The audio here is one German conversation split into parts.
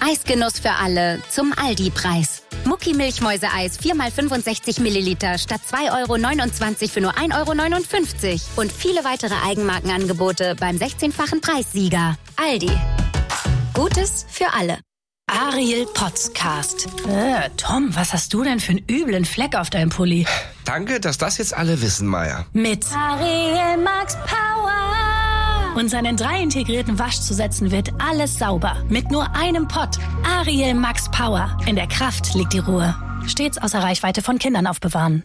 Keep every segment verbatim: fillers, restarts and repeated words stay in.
Eisgenuss für alle zum Aldi-Preis. Mucki-Milchmäuse-Eis vier mal fünfundsechzig Milliliter statt zwei Euro neunundzwanzig für nur ein Euro neunundfünfzig. Und viele weitere Eigenmarkenangebote beim sechzehnfachen Preissieger. Aldi. Gutes für alle. Ariel Podcast. Äh, Tom, was hast du denn für einen üblen Fleck auf deinem Pulli? Danke, dass das jetzt alle wissen, Maya. Mit Ariel Max Power. Und seinen drei integrierten Waschzusätzen wird alles sauber. Mit nur einem Pott. Ariel Max Power. In der Kraft liegt die Ruhe. Stets außer Reichweite von Kindern aufbewahren.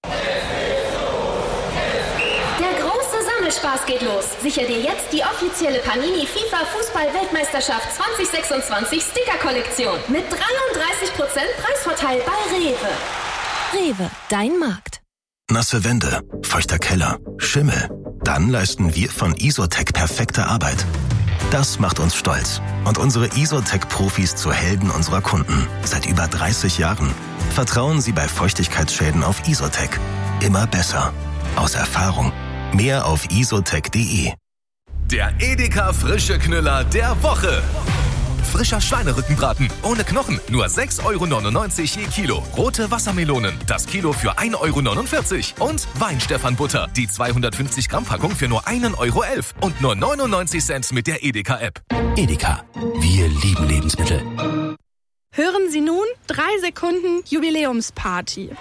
Spaß geht los. Sicher dir jetzt die offizielle Panini FIFA Fußball-Weltmeisterschaft zwanzig sechsundzwanzig Sticker-Kollektion mit dreiunddreißig Prozent Preisvorteil bei Rewe. Rewe, dein Markt. Nasse Wände, feuchter Keller, Schimmel. Dann leisten wir von Isotec perfekte Arbeit. Das macht uns stolz und unsere Isotec-Profis zu Helden unserer Kunden. Seit über dreißig Jahren. Vertrauen Sie bei Feuchtigkeitsschäden auf Isotec. Immer besser. Aus Erfahrung. Mehr auf isotec punkt de. Der Edeka Frische Knüller der Woche. Frischer Schweinerückenbraten ohne Knochen. Nur sechs Euro neunundneunzig je Kilo. Rote Wassermelonen. Das Kilo für ein Euro neunundvierzig. Und Weinstefan-Butter. Die zweihundertfünfzig Gramm Packung für nur ein Euro elf. Und nur neunundneunzig Cent mit der Edeka-App. Edeka. Wir lieben Lebensmittel. Hören Sie nun drei Sekunden Jubiläumsparty.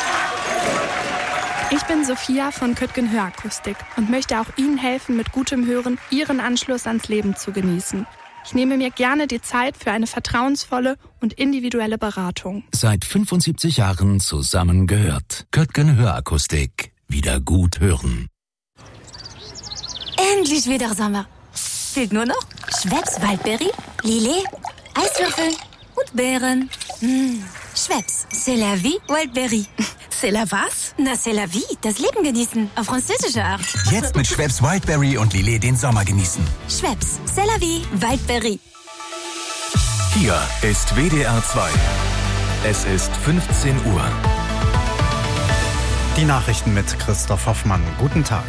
Ich bin Sophia von Köttgen Hörakustik und möchte auch Ihnen helfen, mit gutem Hören Ihren Anschluss ans Leben zu genießen. Ich nehme mir gerne die Zeit für eine vertrauensvolle und individuelle Beratung. Seit fünfundsiebzig Jahren zusammengehört. Köttgen Hörakustik. Wieder gut hören. Endlich wieder Sommer. Fehlt nur noch Schweppes Waldbeere, Lillet, Eiswürfel und Beeren. Mmh. Schweppes, c'est la vie, Wildberry. C'est la was? Na, c'est la vie, das Leben genießen, auf französische Art. Jetzt mit Schweppes Wildberry und Lillet den Sommer genießen. Schweppes, c'est la vie, Wildberry. Hier ist W D R zwei. Es ist fünfzehn Uhr. Die Nachrichten mit Christoph Hoffmann. Guten Tag.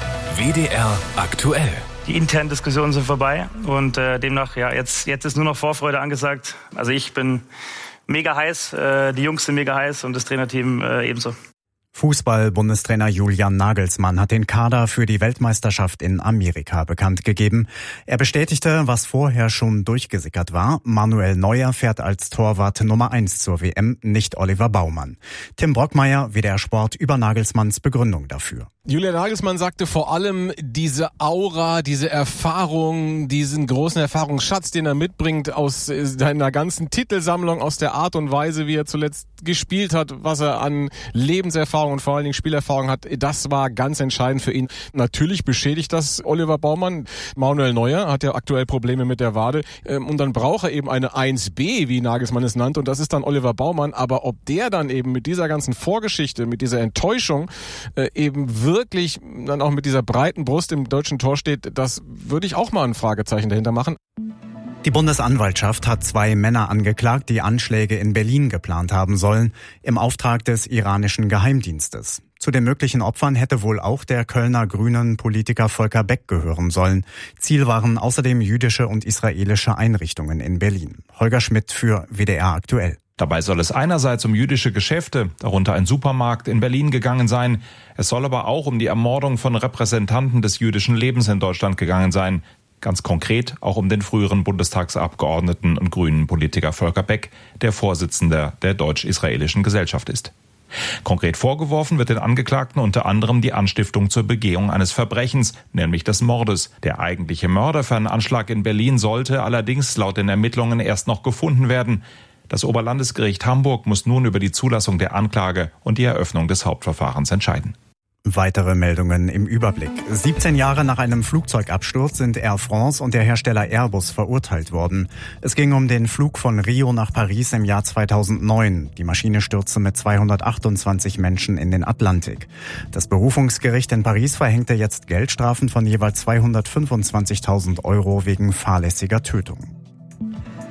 W D R aktuell. Die internen Diskussionen sind vorbei und äh, demnach, ja, jetzt, jetzt ist nur noch Vorfreude angesagt. Also ich bin mega heiß, äh, die Jungs sind mega heiß und das Trainerteam äh, ebenso. Fußball-Bundestrainer Julian Nagelsmann hat den Kader für die Weltmeisterschaft in Amerika bekannt gegeben. Er bestätigte, was vorher schon durchgesickert war. Manuel Neuer fährt als Torwart Nummer eins zur W M, nicht Oliver Baumann. Tim Brockmeier, W D R Sport, über Nagelsmanns Begründung dafür. Julian Nagelsmann sagte vor allem, diese Aura, diese Erfahrung, diesen großen Erfahrungsschatz, den er mitbringt aus seiner ganzen Titelsammlung, aus der Art und Weise, wie er zuletzt gespielt hat, was er an Lebenserfahrung und vor allen Dingen Spielerfahrung hat, das war ganz entscheidend für ihn. Natürlich beschädigt das Oliver Baumann. Manuel Neuer hat ja aktuell Probleme mit der Wade und dann braucht er eben eine eins B, wie Nagelsmann es nannte, und das ist dann Oliver Baumann. Aber ob der dann eben mit dieser ganzen Vorgeschichte, mit dieser Enttäuschung eben wirklich wirklich dann auch mit dieser breiten Brust im deutschen Tor steht, das würde ich auch mal ein Fragezeichen dahinter machen. Die Bundesanwaltschaft hat zwei Männer angeklagt, die Anschläge in Berlin geplant haben sollen, im Auftrag des iranischen Geheimdienstes. Zu den möglichen Opfern hätte wohl auch der Kölner Grünen Politiker Volker Beck gehören sollen. Ziel waren außerdem jüdische und israelische Einrichtungen in Berlin. Holger Schmidt für W D R aktuell. Dabei soll es einerseits um jüdische Geschäfte, darunter ein Supermarkt in Berlin, gegangen sein. Es soll aber auch um die Ermordung von Repräsentanten des jüdischen Lebens in Deutschland gegangen sein. Ganz konkret auch um den früheren Bundestagsabgeordneten und grünen Politiker Volker Beck, der Vorsitzender der Deutsch-Israelischen Gesellschaft ist. Konkret vorgeworfen wird den Angeklagten unter anderem die Anstiftung zur Begehung eines Verbrechens, nämlich des Mordes. Der eigentliche Mörder für einen Anschlag in Berlin sollte allerdings laut den Ermittlungen erst noch gefunden werden. Das Oberlandesgericht Hamburg muss nun über die Zulassung der Anklage und die Eröffnung des Hauptverfahrens entscheiden. Weitere Meldungen im Überblick. siebzehn Jahre nach einem Flugzeugabsturz sind Air France und der Hersteller Airbus verurteilt worden. Es ging um den Flug von Rio nach Paris im Jahr zweitausendneun. Die Maschine stürzte mit zweihundertachtundzwanzig Menschen in den Atlantik. Das Berufungsgericht in Paris verhängte jetzt Geldstrafen von jeweils zweihundertfünfundzwanzigtausend Euro wegen fahrlässiger Tötung.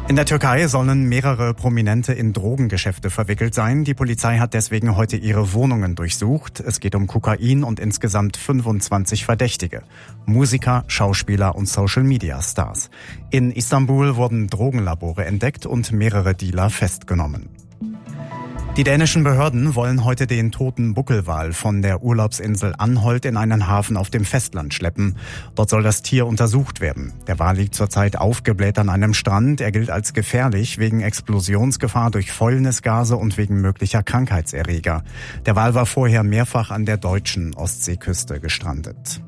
In der Türkei sollen mehrere Prominente in Drogengeschäfte verwickelt sein. Die Polizei hat deswegen heute ihre Wohnungen durchsucht. Es geht um Kokain und insgesamt fünfundzwanzig Verdächtige. Musiker, Schauspieler und Social-Media-Stars. In Istanbul wurden Drogenlabore entdeckt und mehrere Dealer festgenommen. Die dänischen Behörden wollen heute den toten Buckelwal von der Urlaubsinsel Anholt in einen Hafen auf dem Festland schleppen. Dort soll das Tier untersucht werden. Der Wal liegt zurzeit aufgebläht an einem Strand. Er gilt als gefährlich wegen Explosionsgefahr durch Fäulnisgase und wegen möglicher Krankheitserreger. Der Wal war vorher mehrfach an der deutschen Ostseeküste gestrandet.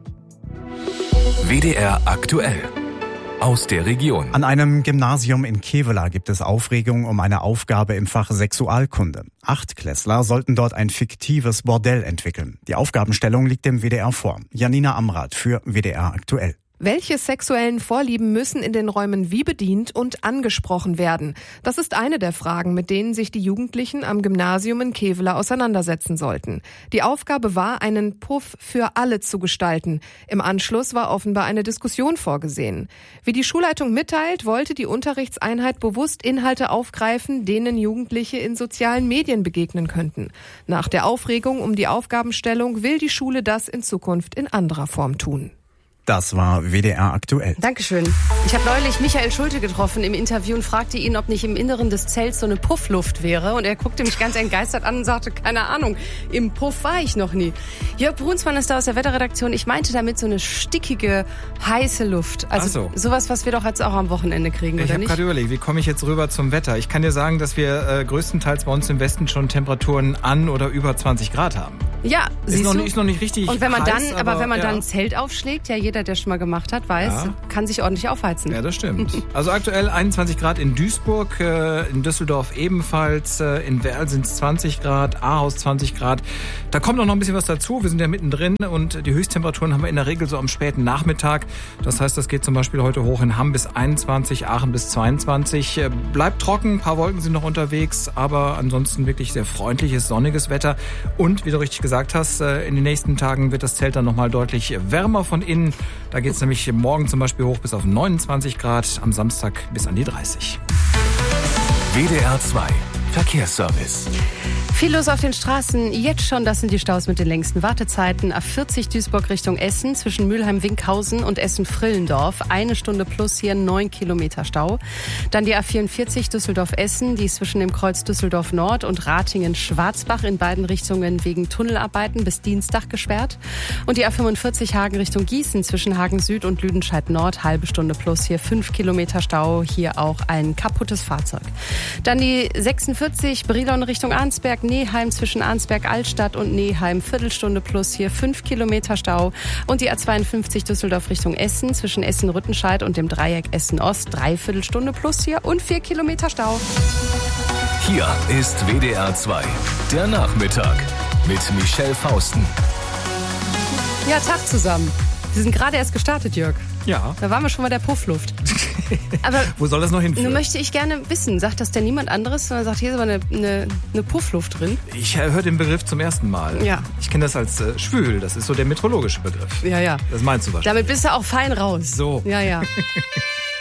W D R aktuell. Aus der Region. An einem Gymnasium in Kevela gibt es Aufregung um eine Aufgabe im Fach Sexualkunde. Achtklässler sollten dort ein fiktives Bordell entwickeln. Die Aufgabenstellung liegt dem W D R vor. Janina Amrath für W D R aktuell. Welche sexuellen Vorlieben müssen in den Räumen wie bedient und angesprochen werden? Das ist eine der Fragen, mit denen sich die Jugendlichen am Gymnasium in Kevela auseinandersetzen sollten. Die Aufgabe war, einen Puff für alle zu gestalten. Im Anschluss war offenbar eine Diskussion vorgesehen. Wie die Schulleitung mitteilt, wollte die Unterrichtseinheit bewusst Inhalte aufgreifen, denen Jugendliche in sozialen Medien begegnen könnten. Nach der Aufregung um die Aufgabenstellung will die Schule das in Zukunft in anderer Form tun. Das war W D R aktuell. Dankeschön. Ich habe neulich Michael Schulte getroffen im Interview und fragte ihn, ob nicht im Inneren des Zelts so eine Puffluft wäre. Und er guckte mich ganz entgeistert an und sagte, keine Ahnung, im Puff war ich noch nie. Jörg Brunsmann ist da aus der Wetterredaktion. Ich meinte damit so eine stickige, heiße Luft. Also Ach so. Sowas, was wir doch jetzt auch am Wochenende kriegen, ich oder hab nicht? Ich habe gerade überlegt, wie komme ich jetzt rüber zum Wetter? Ich kann dir sagen, dass wir äh, größtenteils bei uns im Westen schon Temperaturen an oder über zwanzig Grad haben. Ja, ist siehst noch, du? Ist noch nicht richtig Und wenn man heiß, dann, aber, aber wenn man ja. dann ein Zelt aufschlägt, ja jeder, der schon mal gemacht hat, weiß, Ja. kann sich ordentlich aufheizen. Ja, das stimmt. Also aktuell einundzwanzig Grad in Duisburg, äh, in Düsseldorf ebenfalls, äh, in Werl sind es zwanzig Grad, Ahaus zwanzig Grad. Da kommt auch noch ein bisschen was dazu. Wir sind ja mittendrin und die Höchsttemperaturen haben wir in der Regel so am späten Nachmittag. Das heißt, das geht zum Beispiel heute hoch in Hamm bis einundzwanzig, Aachen bis zweiundzwanzig. Äh, bleibt trocken, ein paar Wolken sind noch unterwegs, aber ansonsten wirklich sehr freundliches, sonniges Wetter. Und wie du richtig gesagt hast, äh, in den nächsten Tagen wird das Zelt dann nochmal deutlich wärmer von innen. Da geht es nämlich morgen zum Beispiel hoch bis auf neunundzwanzig Grad, am Samstag bis an die dreißig. W D R zwei Verkehrsservice. Viel los auf den Straßen. Jetzt schon, das sind die Staus mit den längsten Wartezeiten. A vierzig Duisburg Richtung Essen zwischen Mülheim-Winkhausen und Essen-Frillendorf. Eine Stunde plus hier neun Kilometer Stau. Dann die A vierundvierzig Düsseldorf-Essen, die ist zwischen dem Kreuz Düsseldorf Nord und Ratingen-Schwarzbach in beiden Richtungen wegen Tunnelarbeiten bis Dienstag gesperrt. Und die A fünfundvierzig Hagen Richtung Gießen zwischen Hagen Süd und Lüdenscheid Nord. Halbe Stunde plus hier fünf Kilometer Stau. Hier auch ein kaputtes Fahrzeug. Dann die sechsundvierzig Brilon Richtung Arnsberg. Neheim zwischen Arnsberg-Altstadt und Neheim, Viertelstunde plus hier fünf Kilometer Stau. Und die A zweiundfünfzig Düsseldorf Richtung Essen zwischen Essen-Rüttenscheid und dem Dreieck Essen-Ost, Dreiviertelstunde plus hier und vier Kilometer Stau. Hier ist W D R zwei, der Nachmittag mit Michelle Fausten. Ja, Tag zusammen. Wir sind gerade erst gestartet, Jörg. Ja. Da waren wir schon bei der Puffluft. Aber wo soll das noch hinführen? Nun möchte ich gerne wissen, sagt das denn niemand anderes, sondern sagt, hier ist aber eine, eine, eine Puffluft drin? Ich höre den Begriff zum ersten Mal. Ja. Ich kenne das als äh, schwül, das ist so der meteorologische Begriff. Ja, ja. Das meinst du wahrscheinlich. Damit bist du auch fein raus. So. Ja, ja.